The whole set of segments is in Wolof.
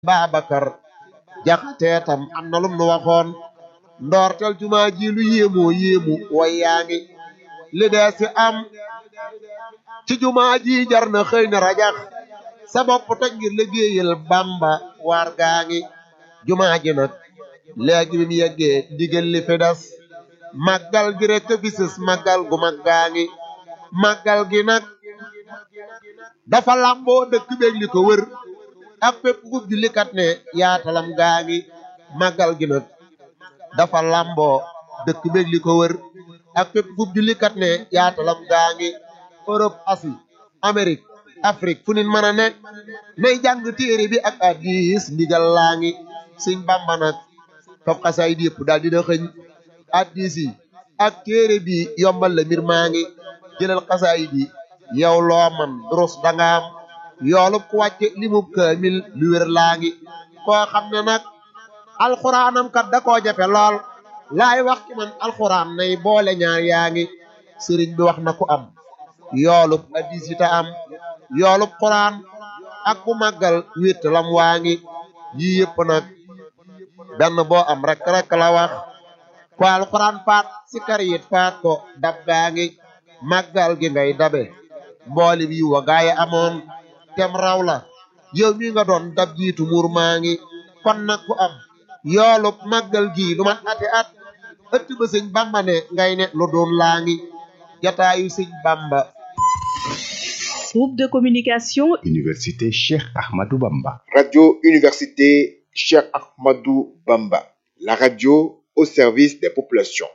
Babakar Jaxate tam am na lum nu waxoon ndoortel jumaa ji lu yéemoo yéemu way yaa ngi li dee si am ci jumaa ji jar na xëy na rajax sa bopp toj ngir liggéeyal Bamba waar gaa ngi jumaa ji nag léegi bi mu yeggee ndigal li fi des màggal gi rek bisis màggal gu mag gaa ngi màggal gi nag dafa làmboo dëkk beeg li ko wër ak fépp ku jullikat ne yaatalam gaa ngi màggal gi nag dafa làmboo dëkk beeg li ko wër ak fépp ku jullikat ne yaatalam gaa ngi Europe Asie Amérique Afrique fu nit mën a nekk nay jàng téere bi ak hadiis ndigal laa ngi Sëñ Bamba nag faf xasaay yëpp daal dina xëñ hadiis yi ak téere bi yombal la mbir maa ngi jëlal xasaay bi yow loo man durus danga am yoolub ku wàcce limub kaamil lu wér laa ngi koo xam ne nag alxuraanam kat da koo jafe lool laay wax ci man alxuraan nay boole ñaar yaa ngi sëriñ bi wax na ku am yoolub hadiis yi ta am yoolub xuraan ak bu màggal wétt lam waa ngi yii yëpp nag benn boo am rek la wax ko alxuraan faat si kar yit faat ko dab gaa ngi màggal gi ngay dabe mbooli bi wa gaaye amoon tem raw la yow mi nga doon dab jiitu muur maa ngi kon nag ku am yoolub màggal gi lu man ati at ëtt ba Sëñ Bamba ne ngay ne lu doon laa ngi jataayu Sëñ Bamba. Groupe de communication Université Cheikh Ahmadou Bamba. Radio Université Cheikh Ahmadou Bamba. La radio au service des populations.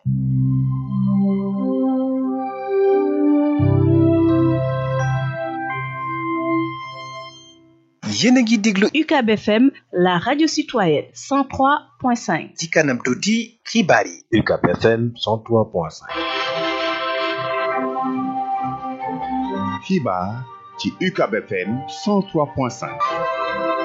yéen a ngi déglu UCAB FM la radio citoyenne 103.5. ci kanam tuuti xibaar yi. UCAB FM 103.5. xibaar ci UCAB FM 103.5.